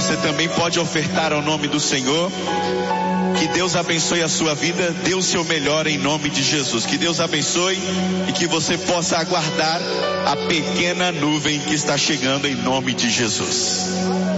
você também pode ofertar ao nome do Senhor. Que Deus abençoe a sua vida, dê o seu melhor em nome de Jesus. Que Deus abençoe e que você possa aguardar a pequena nuvem que está chegando em nome de Jesus.